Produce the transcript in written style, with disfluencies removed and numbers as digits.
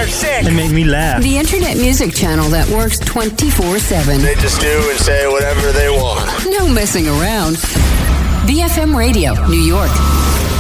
They're sick. They make me laugh. The internet music channel that works 24/7. They just do and say whatever they want. No messing around. BFM Radio, New York.